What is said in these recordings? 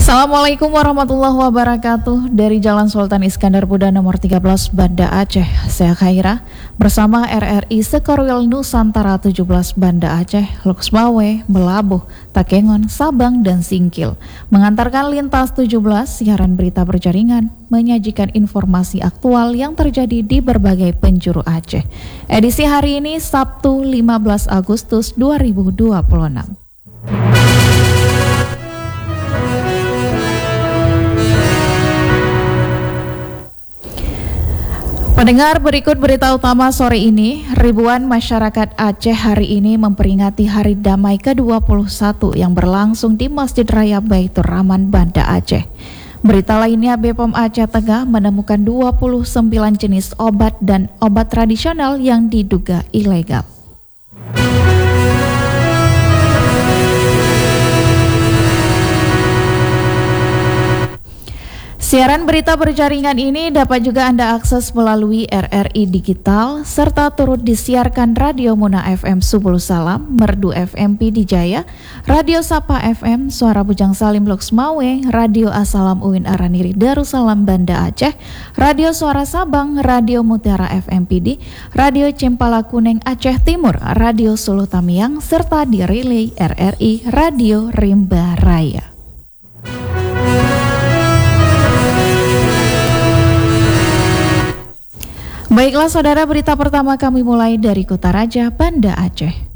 Assalamualaikum warahmatullahi wabarakatuh. Dari Jalan Sultan Iskandar Muda nomor 13 Banda Aceh, saya Khaira bersama RRI Sekorwil Nusantara 17 Banda Aceh, Luxmawe, Melabuh, Takengon, Sabang, dan Singkil mengantarkan lintas 17 siaran berita berjaringan, menyajikan informasi aktual yang terjadi di berbagai penjuru Aceh. Edisi hari ini Sabtu 15 Agustus 2026. Pendengar, berikut berita utama sore ini. Ribuan masyarakat Aceh hari ini memperingati Hari Damai ke-21 yang berlangsung di Masjid Raya Baitur Rahman, Banda Aceh. Berita lainnya, BPOM Aceh Tengah menemukan 29 jenis obat dan obat tradisional yang diduga ilegal. Siaran berita berjaringan ini dapat juga Anda akses melalui RRI Digital, serta turut disiarkan Radio Muna FM Subul Salam, Merdu FM Pidijaya, Radio Sapa FM, Suara Bujang Salim Luxmawe, Radio Asalam Uin Araniri Darussalam Banda Aceh, Radio Suara Sabang, Radio Mutiara FM Pidi, Radio Cempala Kuneng Aceh Timur, Radio Sulu Tamiang, serta di relay RRI Radio Rimba Raya. Baiklah saudara, berita pertama kami mulai dari Kota Raja, Banda Aceh.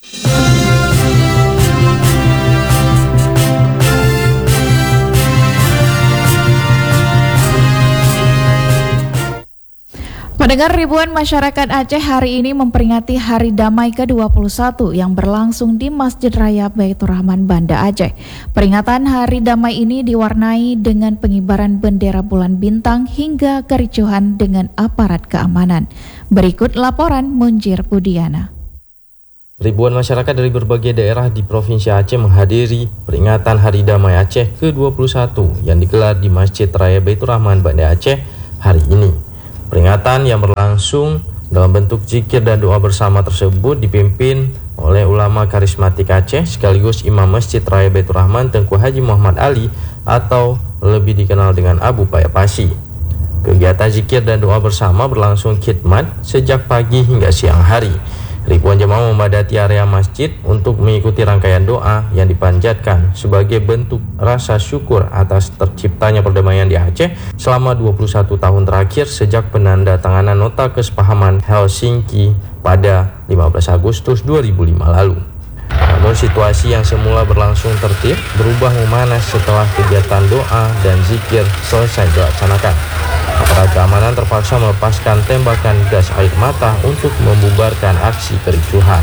Pendengar, ribuan masyarakat Aceh hari ini memperingati Hari Damai ke-21 yang berlangsung di Masjid Raya Baitur Rahman, Banda Aceh. Peringatan Hari Damai ini diwarnai dengan pengibaran bendera bulan bintang hingga kericuhan dengan aparat keamanan. Berikut laporan Munjir Budiana. Ribuan masyarakat dari berbagai daerah di Provinsi Aceh menghadiri peringatan Hari Damai Aceh ke-21 yang digelar di Masjid Raya Baitur Rahman, Banda Aceh hari ini. Peringatan yang berlangsung dalam bentuk zikir dan doa bersama tersebut dipimpin oleh ulama karismatik Aceh sekaligus Imam Masjid Raya Baitur Rahman Tengku Haji Muhammad Ali atau lebih dikenal dengan Abu Payapasi. Kegiatan zikir dan doa bersama berlangsung khidmat sejak pagi hingga siang hari. Ribuan jemaah memadati area masjid untuk mengikuti rangkaian doa yang dipanjatkan sebagai bentuk rasa syukur atas terciptanya perdamaian di Aceh selama 21 tahun terakhir sejak penandatanganan nota kesepahaman Helsinki pada 15 Agustus 2005 lalu. Namun situasi yang semula berlangsung tertib berubah memanas setelah kegiatan doa dan zikir selesai dilaksanakan. Aparat keamanan terpaksa melepaskan tembakan gas air mata untuk membubarkan aksi kericuhan.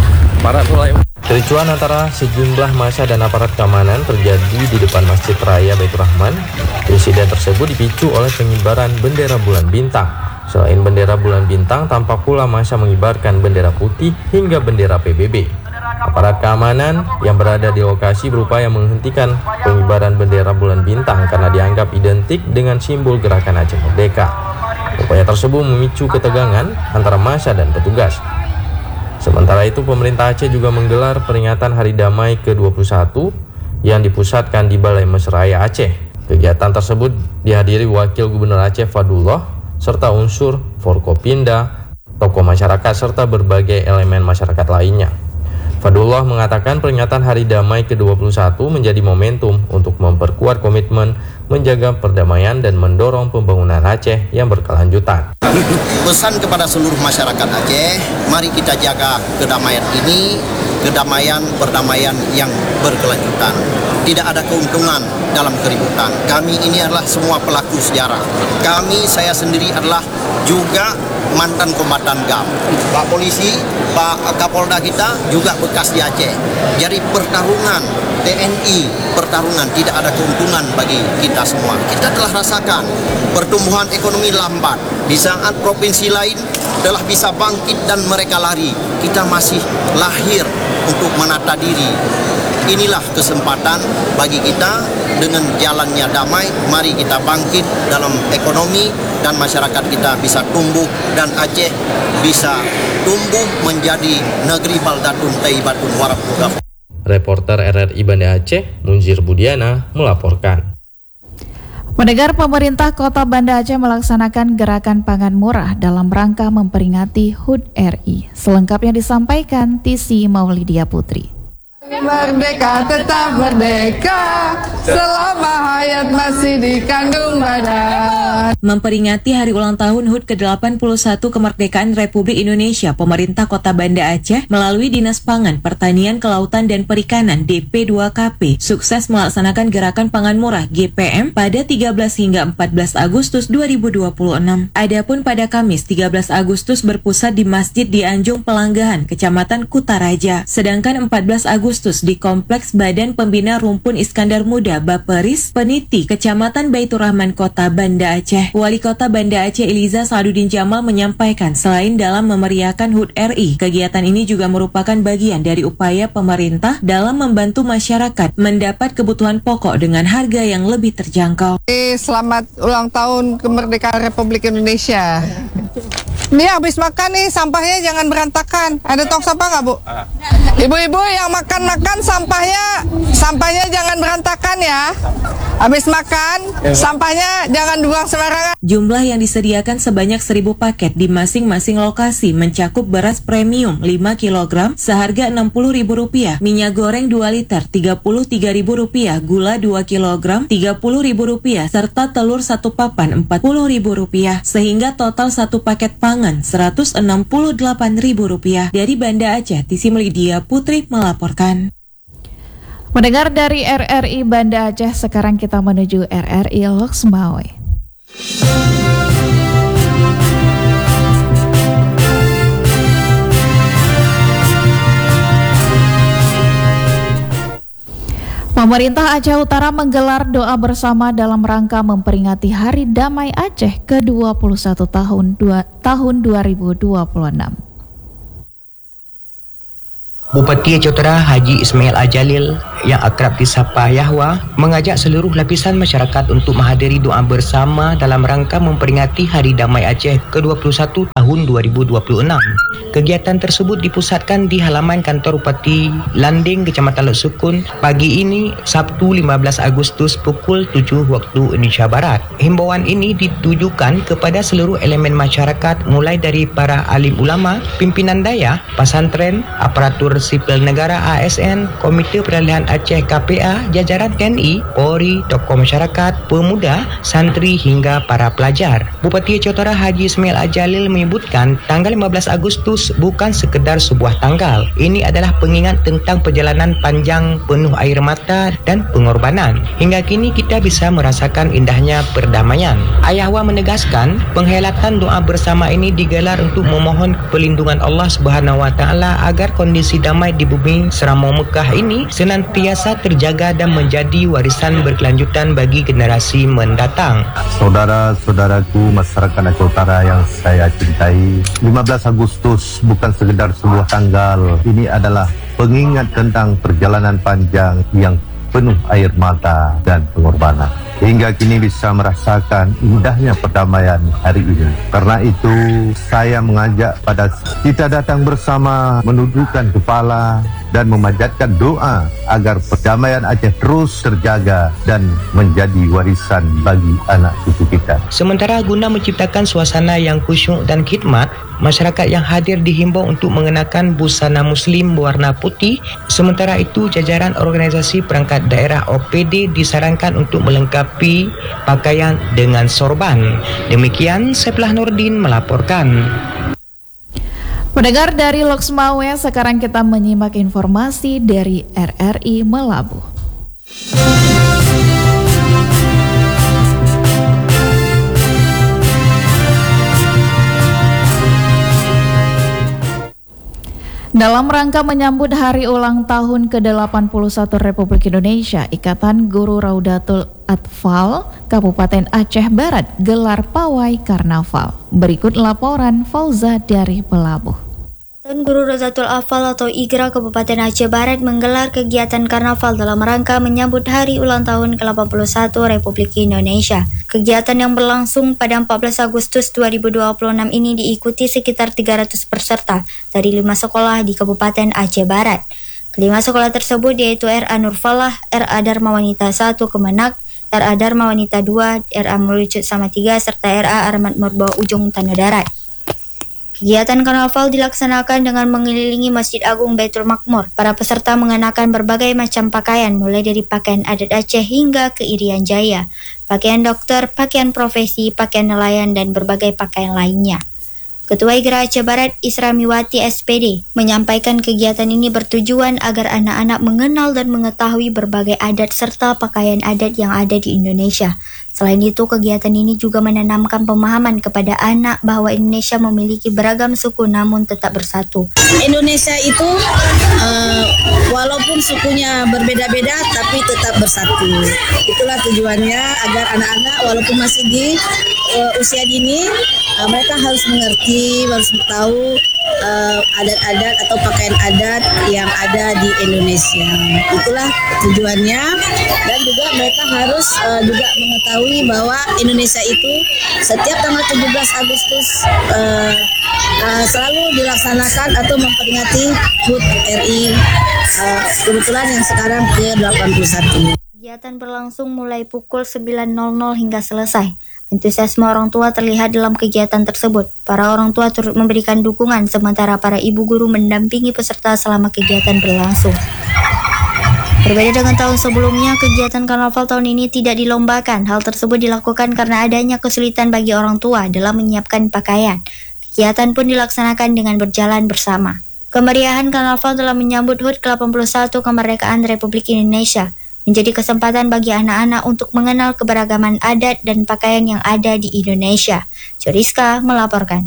Kericuhan antara sejumlah massa dan aparat keamanan terjadi di depan Masjid Raya Baitur Rahman. Insiden tersebut dipicu oleh pengibaran bendera bulan bintang. Selain bendera bulan bintang, tampak pula massa mengibarkan bendera putih hingga bendera PBB. Aparat keamanan yang berada di lokasi berupaya menghentikan pengibaran bendera bulan bintang karena dianggap identik dengan simbol gerakan Aceh Merdeka. Upaya tersebut memicu ketegangan antara massa dan petugas. Sementara itu, pemerintah Aceh juga menggelar peringatan Hari Damai ke-21 yang dipusatkan di Balai Mesraya Aceh. Kegiatan tersebut dihadiri Wakil Gubernur Aceh Fadullah serta unsur Forkopinda, tokoh masyarakat serta berbagai elemen masyarakat lainnya. Fadullah mengatakan peringatan Hari Damai ke-21 menjadi momentum untuk memperkuat komitmen menjaga perdamaian dan mendorong pembangunan Aceh yang berkelanjutan. Pesan kepada seluruh masyarakat Aceh, mari kita jaga kedamaian ini, perdamaian yang berkelanjutan. Tidak ada keuntungan dalam keributan. Kami ini adalah semua pelaku sejarah. Saya sendiri adalah juga mantan kombatan GAM. Pak Polisi, Pak Kapolda kita juga bekas di Aceh. Jadi pertarungan TNI, tidak ada keuntungan bagi kita semua. Kita telah rasakan pertumbuhan ekonomi lambat. Di saat provinsi lain telah bisa bangkit dan mereka lari, kita masih lahir untuk menata diri. Inilah kesempatan bagi kita dengan jalannya damai. Mari kita bangkit dalam ekonomi dan masyarakat kita bisa tumbuh dan Aceh bisa tumbuh menjadi negeri baldatun thayyibatun warabun ghafur. Reporter RRI Banda Aceh, Munzir Budiana, melaporkan. Pendengar, pemerintah Kota Banda Aceh melaksanakan gerakan pangan murah dalam rangka memperingati HUT RI. Selengkapnya disampaikan Tisi Maulidia Putri. Merdeka tetap merdeka, selama hayat masih dikandung badan. Memperingati hari ulang tahun HUT ke-81 kemerdekaan Republik Indonesia, pemerintah Kota Banda Aceh melalui Dinas Pangan, Pertanian, Kelautan dan Perikanan DP2KP sukses melaksanakan gerakan pangan murah GPM pada 13 hingga 14 Agustus 2026. Adapun pada Kamis 13 Agustus berpusat di Masjid di Anjung Pelanggahan, Kecamatan Kutaraja, sedangkan 14 Agustus di Kompleks Badan Pembina Rumpun Iskandar Muda Baperis, Peniti, Kecamatan Baitur Rahman, Kota Banda Aceh. Wali Kota Banda Aceh Eliza Saduddin Jamal menyampaikan selain dalam memeriahkan HUT RI, kegiatan ini juga merupakan bagian dari upaya pemerintah dalam membantu masyarakat mendapat kebutuhan pokok dengan harga yang lebih terjangkau. Selamat ulang tahun kemerdekaan Republik Indonesia. Ini habis makan nih, sampahnya jangan berantakan. Ada tong sampah nggak, Bu? Ibu-ibu yang makan sampahnya jangan berantakan ya. Habis makan, sampahnya jangan buang sembarangan. Jumlah yang disediakan sebanyak 1.000 paket di masing-masing lokasi mencakup beras premium 5 kg seharga Rp60.000, minyak goreng 2 liter Rp33.000, gula 2 kg Rp30.000, serta telur 1 papan Rp40.000, sehingga total satu paket pangan Rp168.000. Dari Banda Aceh, Tisi Maulidia Putri melaporkan. Mendengar dari RRI Banda Aceh, sekarang kita menuju RRI Loksmawe. Pemerintah Aceh Utara menggelar doa bersama dalam rangka memperingati Hari Damai Aceh ke-21 tahun 2026. Bupati Aceh Utara Haji Ismail Ajalil yang akrab disapa Yahwa mengajak seluruh lapisan masyarakat untuk menghadiri doa bersama dalam rangka memperingati Hari Damai Aceh ke-21 tahun 2026. Kegiatan tersebut dipusatkan di halaman kantor Bupati Landing, Kecamatan Lok Sukun pagi ini, Sabtu 15 Agustus pukul 7 waktu Indonesia Barat. Himbauan ini ditujukan kepada seluruh elemen masyarakat mulai dari para alim ulama, pimpinan daya, pesantren, aparatur sipil negara ASN, Komite Peralihan Aceh KPA, jajaran TNI, Polri, tokoh masyarakat, pemuda, santri hingga para pelajar. Bupati Aceh Utara Haji Ismail Ajalil menyebutkan tanggal 15 Agustus bukan sekedar sebuah tanggal. Ini adalah pengingat tentang perjalanan panjang penuh air mata dan pengorbanan. Hingga kini kita bisa merasakan indahnya perdamaian. Ayahwa menegaskan penghelatan doa bersama ini digelar untuk memohon perlindungan Allah Subhanahu wa taala agar kondisi damai di bumi Seramau Mekah ini senantiasa terjaga dan menjadi warisan berkelanjutan bagi generasi mendatang. Saudara-saudaraku masyarakat Aceh Utara yang saya cintai, 15 Agustus bukan sekedar sebuah tanggal. Ini adalah pengingat tentang perjalanan panjang yang penuh air mata dan pengorbanan. Hingga kini bisa merasakan indahnya perdamaian hari ini. Karena itu saya mengajak pada kita datang bersama menundukkan kepala dan memanjatkan doa agar perdamaian Aceh terus terjaga dan menjadi warisan bagi anak cucu kita. Sementara guna menciptakan suasana yang khusyuk dan khidmat, masyarakat yang hadir dihimbau untuk mengenakan busana muslim berwarna putih. Sementara itu jajaran organisasi perangkat daerah OPD disarankan untuk melengkapi pakaian dengan sorban. Demikian Seplah Nurdin melaporkan. Pendengar dari Loksmawe, sekarang kita menyimak informasi dari RRI Melabu. Dalam rangka menyambut hari ulang tahun ke-81 Republik Indonesia, Ikatan Guru Raudatul Atfal Kabupaten Aceh Barat gelar pawai karnaval. Berikut laporan Fauza dari Pelabuh. Ikatan Guru Raudatul Atfal atau IGRA Kabupaten Aceh Barat menggelar kegiatan karnaval dalam rangka menyambut hari ulang tahun ke-81 Republik Indonesia. Kegiatan yang berlangsung pada 14 Agustus 2026 ini diikuti sekitar 300 peserta dari 5 sekolah di Kabupaten Aceh Barat. Kelima sekolah tersebut yaitu RA Nurfalah, RA Dharma Wanita 1 Kemenak, RA Dharma Wanita 2, RA Melucut Sama 3, serta RA Armat Murba Ujung Tanah Darat. Kegiatan karnaval dilaksanakan dengan mengelilingi Masjid Agung Baitul Makmur. Para peserta mengenakan berbagai macam pakaian, mulai dari pakaian adat Aceh hingga ke Irian Jaya, pakaian dokter, pakaian profesi, pakaian nelayan, dan berbagai pakaian lainnya. Ketua IGRA Aceh Barat Isramiwati SPD menyampaikan kegiatan ini bertujuan agar anak-anak mengenal dan mengetahui berbagai adat serta pakaian adat yang ada di Indonesia. Selain itu, kegiatan ini juga menanamkan pemahaman kepada anak bahwa Indonesia memiliki beragam suku namun tetap bersatu. Indonesia itu walaupun sukunya berbeda-beda tapi tetap bersatu. Itulah tujuannya agar anak-anak walaupun masih di usia dini mereka harus mengerti, harus tahu adat-adat atau pakaian adat yang ada di Indonesia. Itulah tujuannya, dan juga mereka harus juga mengetahui bahwa Indonesia itu setiap tanggal 17 Agustus selalu dilaksanakan atau memperingati HUT RI kebetulan yang sekarang ke-81. Kegiatan berlangsung mulai pukul 9.00 hingga selesai. Antusiasme orang tua terlihat dalam kegiatan tersebut. Para orang tua turut memberikan dukungan, sementara para ibu guru mendampingi peserta selama kegiatan berlangsung. Berbeda dengan tahun sebelumnya, kegiatan karnaval tahun ini tidak dilombakan. Hal tersebut dilakukan karena adanya kesulitan bagi orang tua dalam menyiapkan pakaian. Kegiatan pun dilaksanakan dengan berjalan bersama. Kemeriahan karnaval dalam menyambut HUT ke-81 kemerdekaan Republik Indonesia menjadi kesempatan bagi anak-anak untuk mengenal keberagaman adat dan pakaian yang ada di Indonesia. Joriska melaporkan.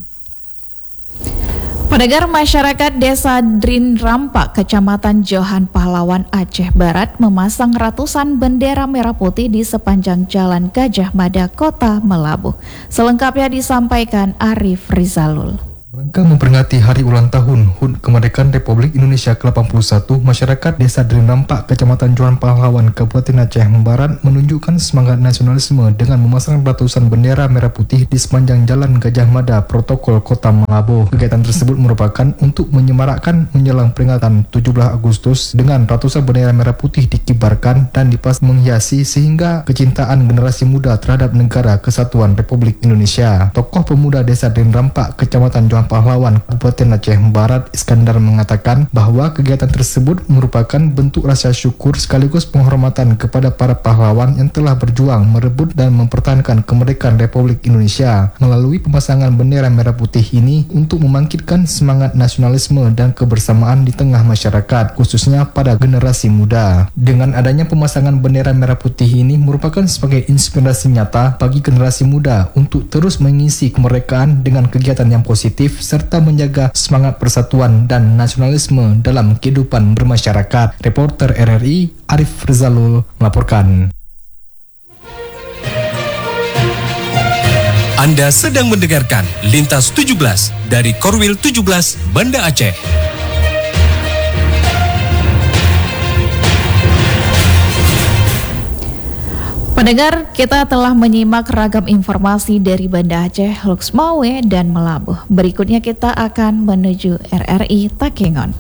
Pendengar, masyarakat Desa Drin Rampak, Kecamatan Johan Pahlawan, Aceh Barat memasang ratusan bendera merah putih di sepanjang Jalan Gajah Mada, Kota Melabuh. Selengkapnya disampaikan Arif Rizalul. Rangka memperingati hari ulang tahun HUT Kemerdekaan Republik Indonesia ke-81, masyarakat Desa Drin Rampak, Kecamatan Johan Pahlawan, Kabupaten Aceh Barat menunjukkan semangat nasionalisme dengan memasang ratusan bendera merah putih di sepanjang Jalan Gajah Mada, Protokol Kota Melabuh. Kegiatan tersebut merupakan untuk menyemarakkan menjelang peringatan 17 Agustus dengan ratusan bendera merah putih dikibarkan dan dipasang menghiasi sehingga kecintaan generasi muda terhadap negara kesatuan Republik Indonesia. Tokoh pemuda Desa Drin Rampak, Kecamatan Johan Pahlawan, Kabupaten Aceh Barat, Iskandar mengatakan bahwa kegiatan tersebut merupakan bentuk rasa syukur sekaligus penghormatan kepada para pahlawan yang telah berjuang merebut dan mempertahankan kemerdekaan Republik Indonesia. Melalui pemasangan bendera merah putih ini untuk membangkitkan semangat nasionalisme dan kebersamaan di tengah masyarakat, khususnya pada generasi muda. Dengan adanya pemasangan bendera merah putih ini merupakan sebagai inspirasi nyata bagi generasi muda untuk terus mengisi kemerdekaan dengan kegiatan yang positif serta menjaga semangat persatuan dan nasionalisme dalam kehidupan bermasyarakat. Reporter RRI Arif Rizalul melaporkan. Anda sedang mendengarkan Lintas 17 dari Korwil 17 Banda Aceh. Pendengar, kita telah menyimak ragam informasi dari Banda Aceh, Luxmawe, dan Melabuh. Berikutnya kita akan menuju RRI Takengon.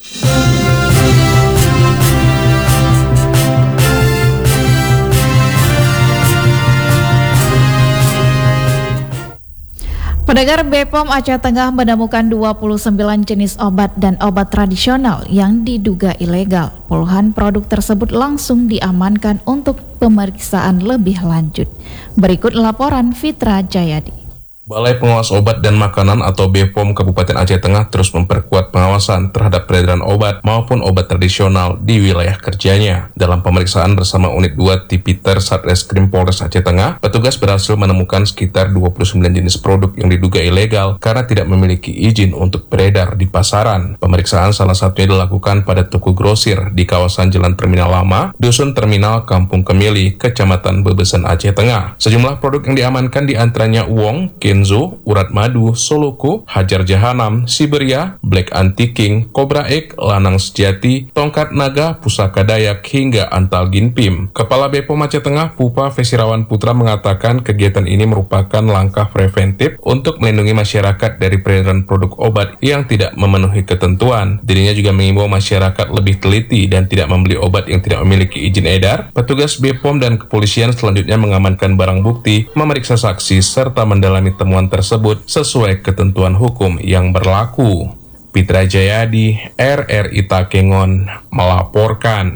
Pendengar, BPOM Aceh Tengah menemukan 29 jenis obat dan obat tradisional yang diduga ilegal. Puluhan produk tersebut langsung diamankan untuk pemeriksaan lebih lanjut. Berikut laporan Fitra Jayadi. Balai Pengawas Obat dan Makanan atau BPOM Kabupaten Aceh Tengah terus memperkuat pengawasan terhadap peredaran obat maupun obat tradisional di wilayah kerjanya. Dalam pemeriksaan bersama Unit 2 Tipiter Satreskrim Polres Aceh Tengah, petugas berhasil menemukan sekitar 29 jenis produk yang diduga ilegal karena tidak memiliki izin untuk beredar di pasaran. Pemeriksaan salah satunya dilakukan pada toko grosir di kawasan Jalan Terminal Lama, Dusun Terminal, Kampung Kemili, Kecamatan Bebesen, Aceh Tengah. Sejumlah produk yang diamankan diantaranya uong, Enzo, Urat Madu, Soloko, Hajar Jahanam, Siberia, Black Anti-King, Cobra Egg, Lanang Sejati, Tongkat Naga, Pusaka Dayak, hingga Antal Ginpim. Kepala Bepom Aceh Tengah, Pupa Fesirawan Putra mengatakan kegiatan ini merupakan langkah preventif untuk melindungi masyarakat dari peredaran produk obat yang tidak memenuhi ketentuan. Dirinya juga mengimbau masyarakat lebih teliti dan tidak membeli obat yang tidak memiliki izin edar. Petugas Bepom dan kepolisian selanjutnya mengamankan barang bukti, memeriksa saksi, serta mendalami temuan tersebut sesuai ketentuan hukum yang berlaku. Pitra Jayadi, RRI Takengon, melaporkan.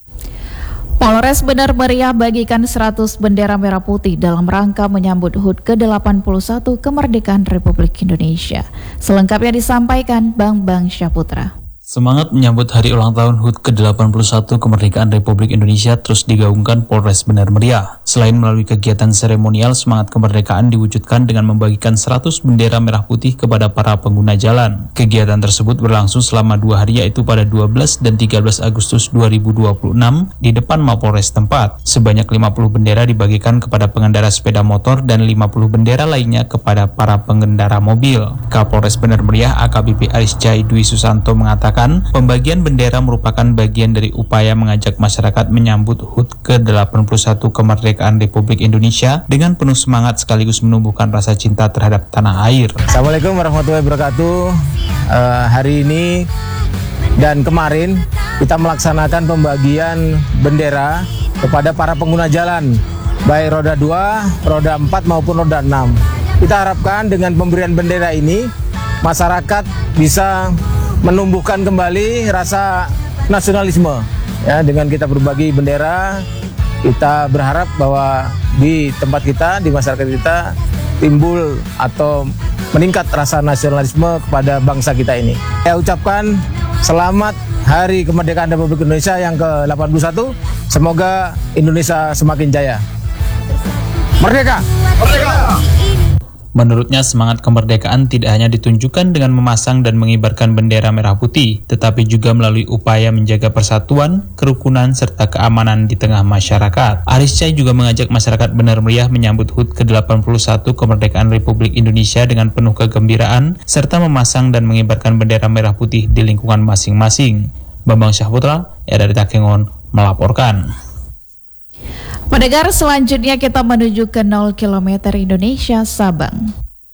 Polres Bener Meriah bagikan 100 bendera merah putih dalam rangka menyambut HUT ke-81 kemerdekaan Republik Indonesia. Selengkapnya disampaikan Bang Syaputra. Semangat menyambut hari ulang tahun HUT ke-81 kemerdekaan Republik Indonesia terus digaungkan Polres Bener Meriah. Selain melalui kegiatan seremonial, semangat kemerdekaan diwujudkan dengan membagikan 100 bendera merah putih kepada para pengguna jalan. Kegiatan tersebut berlangsung selama 2 hari, yaitu pada 12 dan 13 Agustus 2026 di depan Mapolres tempat. Sebanyak 50 bendera dibagikan kepada pengendara sepeda motor dan 50 bendera lainnya kepada para pengendara mobil. Kapolres Bener Meriah AKBP Arisca Dwi Susanto mengatakan pembagian bendera merupakan bagian dari upaya mengajak masyarakat menyambut HUT ke-81 kemerdekaan Republik Indonesia dengan penuh semangat sekaligus menumbuhkan rasa cinta terhadap tanah air. Assalamualaikum warahmatullahi wabarakatuh. Hari ini dan kemarin kita melaksanakan pembagian bendera kepada para pengguna jalan, baik roda 2, roda 4 maupun roda 6. Kita harapkan dengan pemberian bendera ini masyarakat bisa menumbuhkan kembali rasa nasionalisme. Ya, dengan kita berbagi bendera, kita berharap bahwa di tempat kita, di masyarakat kita timbul atau meningkat rasa nasionalisme kepada bangsa kita ini. Saya ucapkan selamat Hari Kemerdekaan Republik Indonesia yang ke-81. Semoga Indonesia semakin jaya. Merdeka! Merdeka! Menurutnya, semangat kemerdekaan tidak hanya ditunjukkan dengan memasang dan mengibarkan bendera merah putih, tetapi juga melalui upaya menjaga persatuan, kerukunan, serta keamanan di tengah masyarakat. Arisca juga mengajak masyarakat Bener Meriah menyambut HUT ke-81 kemerdekaan Republik Indonesia dengan penuh kegembiraan, serta memasang dan mengibarkan bendera merah putih di lingkungan masing-masing. Bambang Syahputra, RRI Takengon, melaporkan. Pendengar, selanjutnya kita menuju ke 0 km Indonesia Sabang.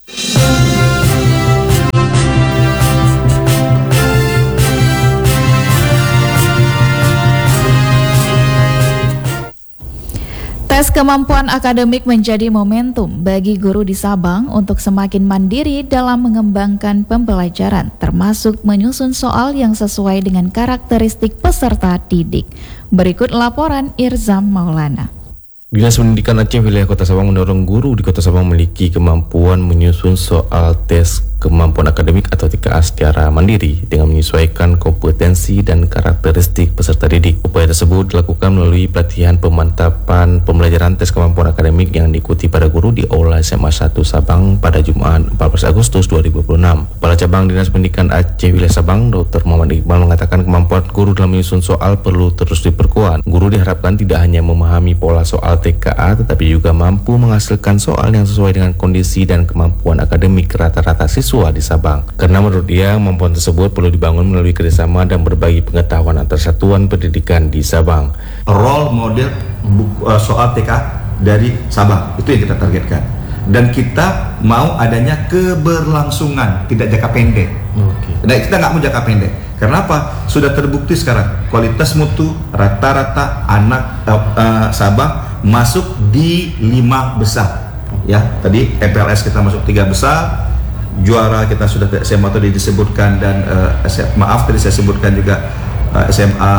Tes kemampuan akademik menjadi momentum bagi guru di Sabang untuk semakin mandiri dalam mengembangkan pembelajaran, termasuk menyusun soal yang sesuai dengan karakteristik peserta didik. Berikut laporan Irzam Maulana. Dinas Pendidikan Aceh Wilayah Kota Sabang mendorong guru di Kota Sabang memiliki kemampuan menyusun soal tes kemampuan akademik atau TKA secara mandiri dengan menyesuaikan kompetensi dan karakteristik peserta didik. Upaya tersebut dilakukan melalui pelatihan pemantapan pembelajaran tes kemampuan akademik yang diikuti pada guru di Aula SMA 1 Sabang pada Jumat 14 Agustus 2026. Kepala Cabang Dinas Pendidikan Aceh Wilayah Sabang, Dr. Muhammad Iqbal mengatakan kemampuan guru dalam menyusun soal perlu terus diperkuat. Guru diharapkan tidak hanya memahami pola soal TKA tetapi juga mampu menghasilkan soal yang sesuai dengan kondisi dan kemampuan akademik rata-rata siswa di Sabang. Karena menurut dia, kemampuan tersebut perlu dibangun melalui kerjasama dan berbagi pengetahuan antar satuan pendidikan di Sabang. Role model soal TKA dari Sabang, itu yang kita targetkan. Dan kita mau adanya keberlangsungan, tidak jangka pendek. Nah, kita nggak mau jangka pendek. Karena apa? Sudah terbukti sekarang kualitas mutu rata-rata anak Sabang masuk di 5 besar. Ya, tadi MPLS kita masuk 3 besar. Juara kita sudah SMA tadi disebutkan dan tadi saya sebutkan juga SMA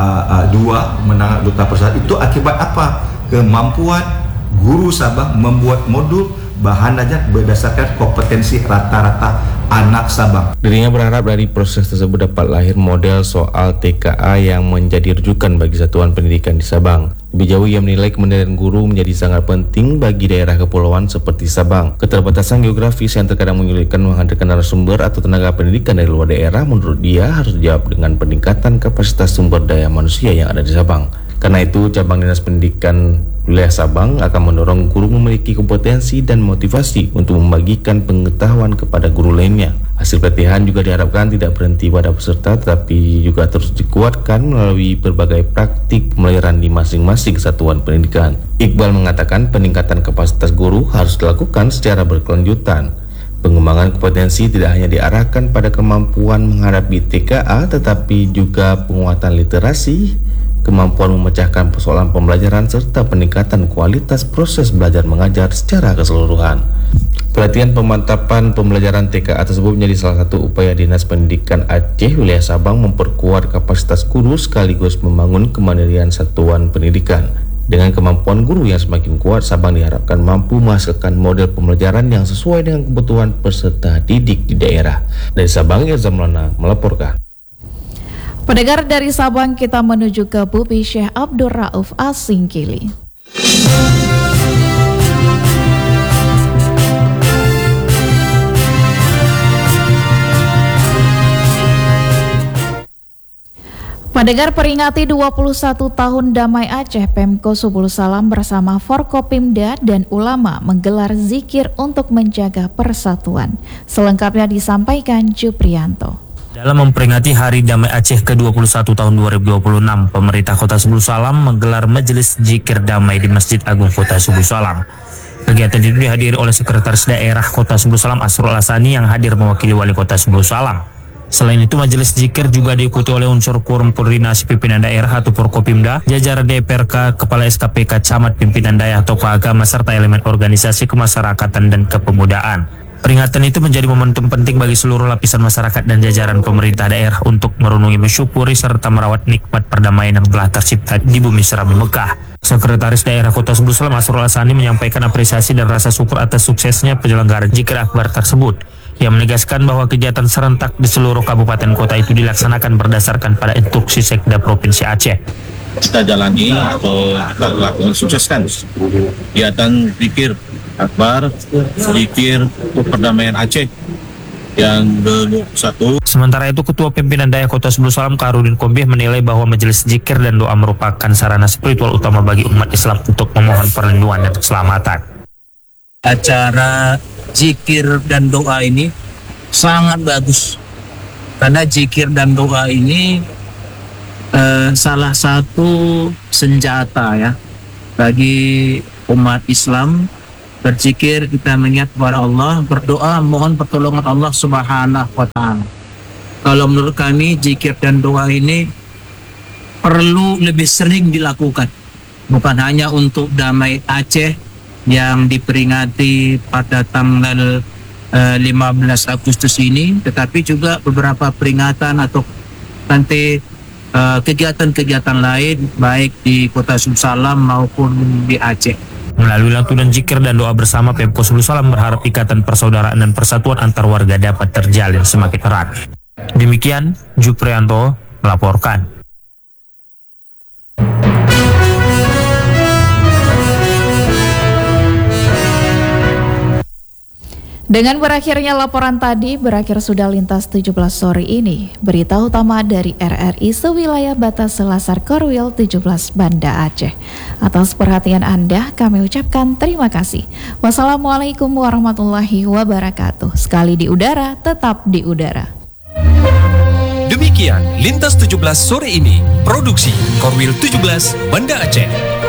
2 menang duta persatuan. Itu akibat apa? Kemampuan guru Sabang membuat modul bahan aja berdasarkan kompetensi rata-rata anak Sabang. Dirinya berharap dari proses tersebut dapat lahir model soal TKA yang menjadi rujukan bagi satuan pendidikan di Sabang. Lebih jauh, ia menilai kementerian guru menjadi sangat penting bagi daerah kepulauan seperti Sabang. Keterbatasan geografis yang terkadang menyulitkan menghadirkan narasumber atau tenaga pendidikan dari luar daerah menurut dia harus dijawab dengan peningkatan kapasitas sumber daya manusia yang ada di Sabang. Karena itu, cabang Dinas Pendidikan Wilayah Sabang akan mendorong guru memiliki kompetensi dan motivasi untuk membagikan pengetahuan kepada guru lainnya. Hasil pelatihan juga diharapkan tidak berhenti pada peserta, tetapi juga terus dikuatkan melalui berbagai praktik pembelajaran di masing-masing satuan pendidikan. Iqbal mengatakan peningkatan kapasitas guru harus dilakukan secara berkelanjutan. Pengembangan kompetensi tidak hanya diarahkan pada kemampuan menghadapi TKA, tetapi juga penguatan literasi, kemampuan memecahkan persoalan pembelajaran, serta peningkatan kualitas proses belajar mengajar secara keseluruhan. Pelatihan pemantapan pembelajaran TKA tersebut menjadi salah satu upaya Dinas Pendidikan Aceh Wilayah Sabang memperkuat kapasitas guru sekaligus membangun kemandirian satuan pendidikan. Dengan kemampuan guru yang semakin kuat, Sabang diharapkan mampu menghasilkan model pembelajaran yang sesuai dengan kebutuhan peserta didik di daerah. Dari Sabang, Irza Maulana melaporkan. Pendengar, dari Sabang kita menuju ke Bubi Syekh Abdul Rauf Asingkili. Pendengar, peringati 21 tahun Damai Aceh, Pemko Subul Salam bersama Forkopimda dan ulama menggelar zikir untuk menjaga persatuan. Selengkapnya disampaikan Juprianto. Dalam memperingati Hari Damai Aceh ke-21 tahun 2026, pemerintah Kota Subul Salam menggelar majelis zikir damai di Masjid Agung Kota Subul Salam. Kegiatan itu dihadiri oleh Sekretaris Daerah Kota Subul Salam Asrul Asani yang hadir mewakili Wali Kota Subul Salam. Selain itu, majelis zikir juga diikuti oleh unsur quorum koordinasi pimpinan daerah atau Forkopimda, jajaran DPRK, Kepala SKPK, Camat, pimpinan daerah, tokoh agama, serta elemen organisasi kemasyarakatan dan kepemudaan. Peringatan itu menjadi momentum penting bagi seluruh lapisan masyarakat dan jajaran pemerintah daerah untuk merenungi, mensyukuri, serta merawat nikmat perdamaian yang telah tercipta di bumi Serambi Mekah. Sekretaris Daerah Kota Subul Salam Asrul Asani menyampaikan apresiasi dan rasa syukur atas suksesnya penyelenggaraan zikir akbar tersebut. Yang menegaskan bahwa kegiatan serentak di seluruh kabupaten kota itu dilaksanakan berdasarkan pada instruksi Sekda Provinsi Aceh. Kita jalani atau kita lakukan sukseskan kegiatan zikir akbar, zikir untuk perdamaian Aceh yang ke-21. Sementara itu, Ketua Pimpinan Daerah Kota Subul Salam Karudin Kombih menilai bahwa majelis zikir dan doa merupakan sarana spiritual utama bagi umat Islam untuk memohon perlindungan dan keselamatan. Acara zikir dan doa ini sangat bagus karena zikir dan doa ini salah satu senjata ya bagi umat Islam. Berzikir kita mengingat kepada Allah, berdoa mohon pertolongan Allah Subhanahu wa Ta'ala. Kalau menurut kami zikir dan doa ini perlu lebih sering dilakukan, bukan hanya untuk Damai Aceh yang diperingati pada tanggal 15 Agustus ini, tetapi juga beberapa peringatan atau nanti kegiatan-kegiatan lain baik di Kota Subul Salam maupun di Aceh. Melalui lantunan zikir dan doa bersama, Pemko Subul Salam berharap ikatan persaudaraan dan persatuan antar warga dapat terjalin semakin erat. Demikian Juprianto melaporkan. Dengan berakhirnya laporan tadi, berakhir sudah Lintas 17 sore ini. Berita utama dari RRI sewilayah batas Selasar Korwil 17 Banda Aceh. Atas perhatian Anda, kami ucapkan terima kasih. Wassalamualaikum warahmatullahi wabarakatuh. Sekali di udara, tetap di udara. Demikian Lintas 17 sore ini. Produksi Korwil 17 Banda Aceh.